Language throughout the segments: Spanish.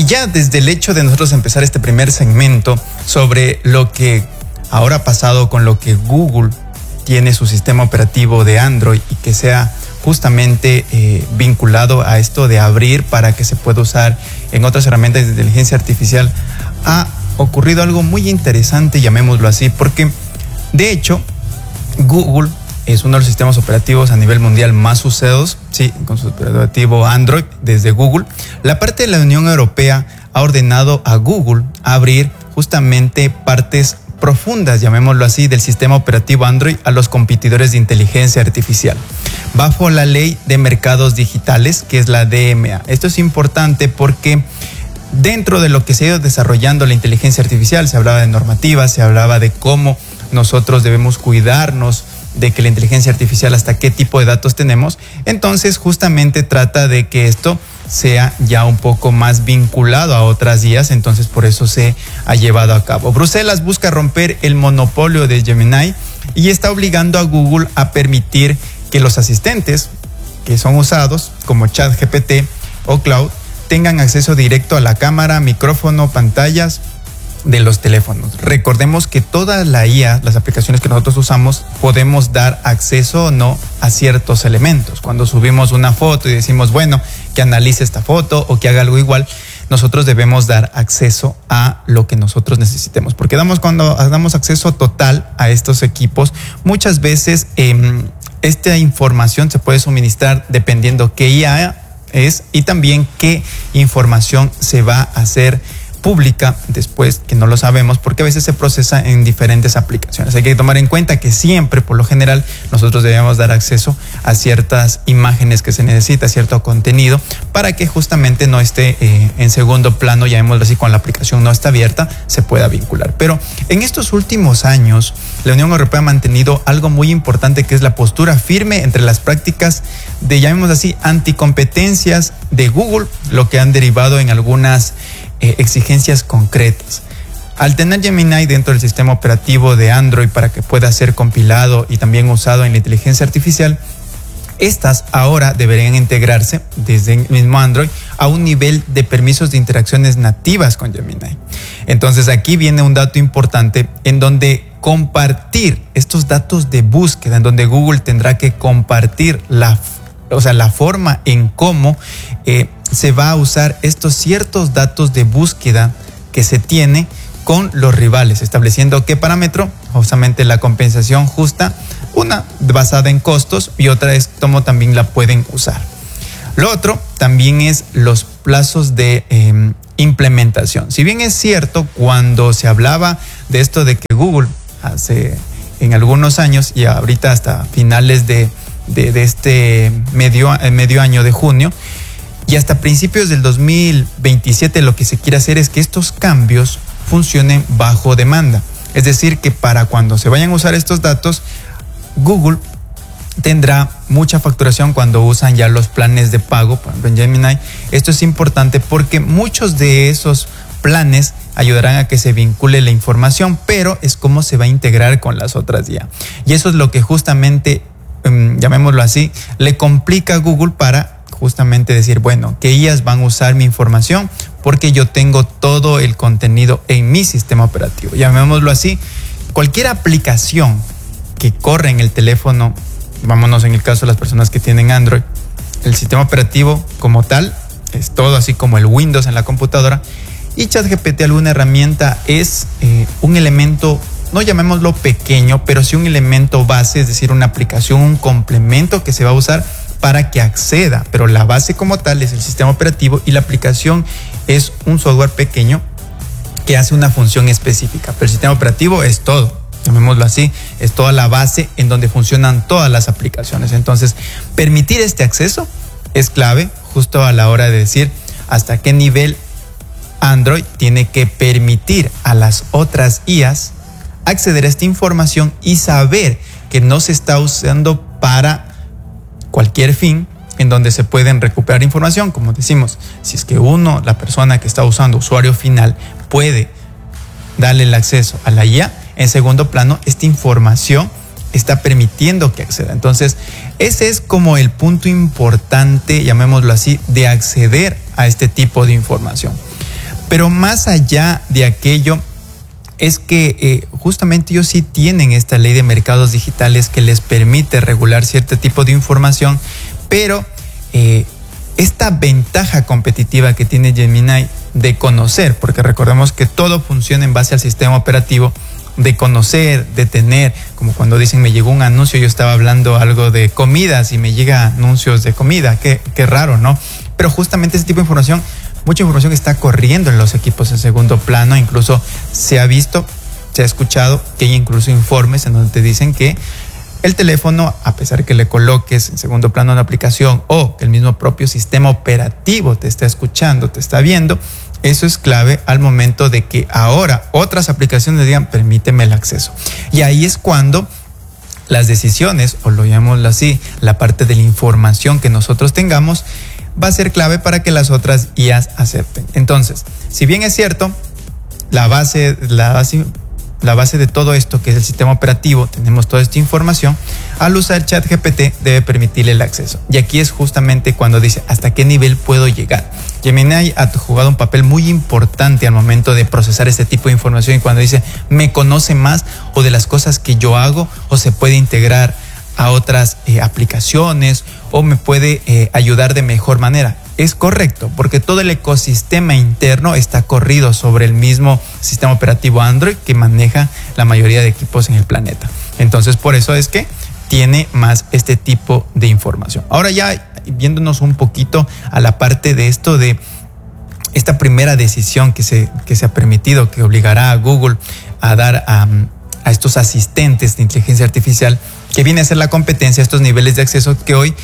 ya desde el hecho de nosotros empezar este primer segmento sobre lo que ahora ha pasado con lo que Google tiene su sistema operativo de Android y que sea justamente vinculado a esto de abrir para que se pueda usar en otras herramientas de inteligencia artificial, ha ocurrido algo muy interesante, llamémoslo así, porque de hecho Google es uno de los sistemas operativos a nivel mundial más usados, sí, con su operativo Android desde Google. La parte de la Unión Europea ha ordenado a Google abrir justamente partes profundas, llamémoslo así, del sistema operativo Android a los competidores de inteligencia artificial, bajo la ley de mercados digitales, que es la DMA. Esto es importante porque dentro de lo que se ha ido desarrollando la inteligencia artificial, se hablaba de normativas, se hablaba de cómo nosotros debemos cuidarnos de que la inteligencia artificial, hasta qué tipo de datos tenemos. Entonces justamente trata de que esto sea ya un poco más vinculado a otras guías, entonces por eso se ha llevado a cabo. Bruselas busca romper el monopolio de Gemini y está obligando a Google a permitir que los asistentes que son usados como ChatGPT o Cloud tengan acceso directo a la cámara, micrófono, pantallas de los teléfonos. Recordemos que toda la IA, las aplicaciones que nosotros usamos, podemos dar acceso o no a ciertos elementos. Cuando subimos una foto y decimos, bueno, que analice esta foto o que haga algo igual, nosotros debemos dar acceso a lo que nosotros necesitemos. Porque cuando damos acceso total a estos equipos, muchas veces esta información se puede suministrar dependiendo qué IA es y también qué información se va a hacer pública después, que no lo sabemos porque a veces se procesa en diferentes aplicaciones. Hay que tomar en cuenta que siempre, por lo general, nosotros debemos dar acceso a ciertas imágenes que se necesita, cierto contenido, para que justamente no esté en segundo plano, llamémoslo así, cuando la aplicación no está abierta, se pueda vincular. Pero en estos últimos años, la Unión Europea ha mantenido algo muy importante, que es la postura firme entre las prácticas de, llamémoslo así, anticompetencias de Google, lo que han derivado en algunas exigencias concretas. Al tener Gemini dentro del sistema operativo de Android para que pueda ser compilado y también usado en la inteligencia artificial, estas ahora deberían integrarse desde el mismo Android a un nivel de permisos de interacciones nativas con Gemini. Entonces aquí viene un dato importante en donde compartir estos datos de búsqueda, en donde Google tendrá que compartir la forma en cómo se va a usar estos ciertos datos de búsqueda que se tiene con los rivales, estableciendo qué parámetro, justamente la compensación justa, una basada en costos y otra es cómo también la pueden usar. Lo otro también es los plazos de implementación. Si bien es cierto, cuando se hablaba de esto de que Google en algunos años y ahorita hasta finales de este medio año de junio y hasta principios del 2027, lo que se quiere hacer es que estos cambios funcionen bajo demanda. Es decir, que para cuando se vayan a usar estos datos, Google tendrá mucha facturación cuando usan ya los planes de pago, por ejemplo en Gemini. Esto es importante porque muchos de esos planes ayudarán a que se vincule la información, pero es cómo se va a integrar con las otras ya. Y eso es lo que justamente, llamémoslo así, le complica a Google para justamente decir, bueno, que ellas van a usar mi información porque yo tengo todo el contenido en mi sistema operativo. Llamémoslo así, cualquier aplicación que corre en el teléfono, vámonos en el caso de las personas que tienen Android, el sistema operativo como tal es todo así como el Windows en la computadora, y ChatGPT, alguna herramienta, es un elemento, no llamémoslo pequeño, pero sí un elemento base, es decir, una aplicación, un complemento que se va a usar para que acceda, pero la base como tal es el sistema operativo y la aplicación es un software pequeño que hace una función específica, pero el sistema operativo es todo, llamémoslo así, es toda la base en donde funcionan todas las aplicaciones. Entonces, permitir este acceso es clave justo a la hora de decir hasta qué nivel Android tiene que permitir a las otras IAs acceder a esta información y saber que no se está usando para cualquier fin, en donde se pueden recuperar información. Como decimos, si es que la persona que está usando, usuario final, puede darle el acceso a la IA, en segundo plano, esta información está permitiendo que acceda. Entonces, ese es como el punto importante, llamémoslo así, de acceder a este tipo de información. Pero más allá de aquello, es que justamente ellos sí tienen esta ley de mercados digitales que les permite regular cierto tipo de información, pero esta ventaja competitiva que tiene Gemini de conocer, porque recordemos que todo funciona en base al sistema operativo, de conocer, de tener, como cuando dicen me llegó un anuncio, yo estaba hablando algo de comidas y me llega anuncios de comida, qué raro, ¿no? Pero justamente ese tipo de información, mucha información está corriendo en los equipos en segundo plano, incluso se ha visto, se ha escuchado que hay incluso informes en donde te dicen que el teléfono, a pesar que le coloques en segundo plano una aplicación o que el mismo propio sistema operativo te está escuchando, te está viendo, eso es clave al momento de que ahora otras aplicaciones digan, permíteme el acceso. Y ahí es cuando las decisiones, o lo llamémoslo así, la parte de la información que nosotros tengamos, va a ser clave para que las otras IAs acepten. Entonces, si bien es cierto, la base de todo esto, que es el sistema operativo, tenemos toda esta información, al usar ChatGPT debe permitirle el acceso. Y aquí es justamente cuando dice, ¿hasta qué nivel puedo llegar? Gemini ha jugado un papel muy importante al momento de procesar este tipo de información, y cuando dice, me conoce más o de las cosas que yo hago, o se puede integrar a otras aplicaciones, o me puede ayudar de mejor manera. Es correcto, porque todo el ecosistema interno está corrido sobre el mismo sistema operativo Android que maneja la mayoría de equipos en el planeta. Entonces, por eso es que tiene más este tipo de información. Ahora ya viéndonos un poquito a la parte de esto de esta primera decisión que se ha permitido, que obligará a Google a dar a estos asistentes de inteligencia artificial, que viene a ser la competencia, estos niveles de acceso que hoy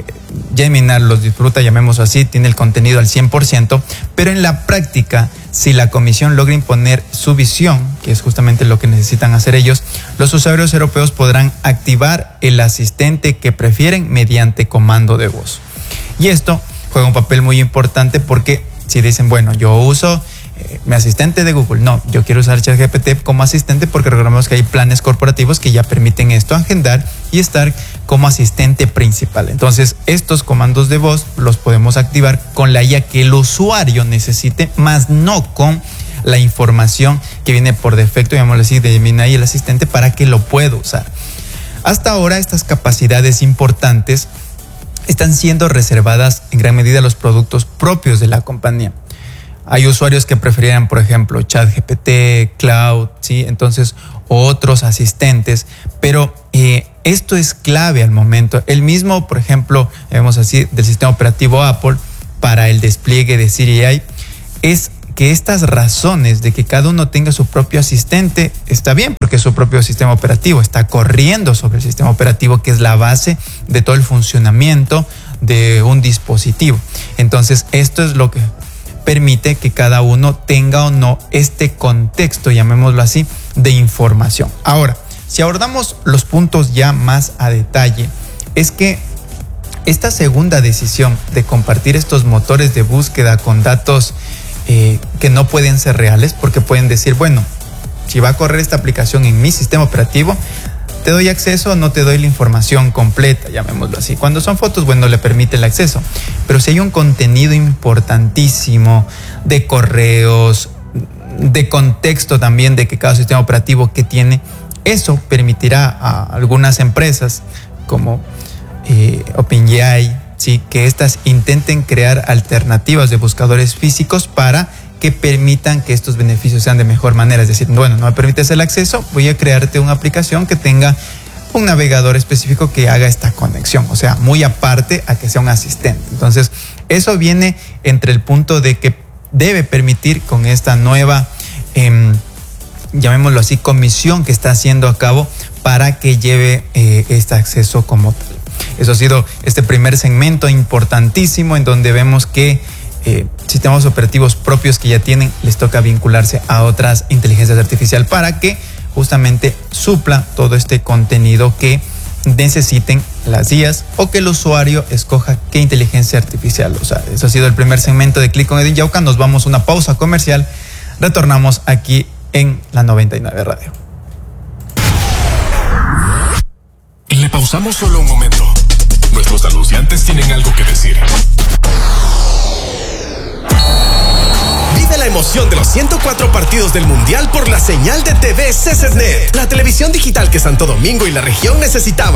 Gemini los disfruta, llamémoslo así, tiene el contenido al 100%, pero en la práctica, si la comisión logra imponer su visión, que es justamente lo que necesitan hacer ellos, los usuarios europeos podrán activar el asistente que prefieren mediante comando de voz. Y esto juega un papel muy importante porque si dicen, bueno, yo uso mi asistente de Google, no, yo quiero usar ChatGPT como asistente, porque recordemos que hay planes corporativos que ya permiten esto, agendar y estar como asistente principal. Entonces, estos comandos de voz los podemos activar con la IA que el usuario necesite, más no con la información que viene por defecto, llamémoslo así, de Gemini y el asistente, para que lo pueda usar. Hasta ahora, estas capacidades importantes están siendo reservadas en gran medida a los productos propios de la compañía. Hay usuarios que preferían, por ejemplo, ChatGPT, Cloud, ¿sí? Entonces, otros asistentes, pero esto es clave al momento. El mismo, por ejemplo, vemos así, del sistema operativo Apple para el despliegue de Siri AI, es que estas razones de que cada uno tenga su propio asistente está bien, porque su propio sistema operativo está corriendo sobre el sistema operativo, que es la base de todo el funcionamiento de un dispositivo. Entonces, esto es lo que permite que cada uno tenga o no este contexto, llamémoslo así, de información. Ahora, si abordamos los puntos ya más a detalle, es que esta segunda decisión de compartir estos motores de búsqueda con datos que no pueden ser reales, porque pueden decir, bueno, si va a correr esta aplicación en mi sistema operativo, te doy acceso o no te doy la información completa, llamémoslo así. Cuando son fotos, bueno, le permite el acceso. Pero si hay un contenido importantísimo de correos, de contexto también de que cada sistema operativo que tiene, eso permitirá a algunas empresas como OpenAI, ¿sí?, que estas intenten crear alternativas de buscadores físicos para que permitan que estos beneficios sean de mejor manera. Es decir, bueno, no me permites el acceso, voy a crearte una aplicación que tenga un navegador específico que haga esta conexión, o sea, muy aparte a que sea un asistente. Entonces, eso viene entre el punto de que debe permitir con esta nueva, llamémoslo así, comisión que está haciendo a cabo para que lleve este acceso como tal. Eso ha sido este primer segmento importantísimo, en donde vemos que sistemas operativos propios que ya tienen, les toca vincularse a otras inteligencias artificiales para que justamente supla todo este contenido que necesiten las IAs, o que el usuario escoja qué inteligencia artificial usar. Eso ha sido el primer segmento de Click con Edwin Yauca. Nos vamos a una pausa comercial. Retornamos aquí en la 99 Radio. Le pausamos solo un momento. Nuestros anunciantes tienen algo que decir. Vive la emoción emoción de los 104 partidos del Mundial por la señal de TV CCNet, la televisión digital que Santo Domingo y la región necesitaban.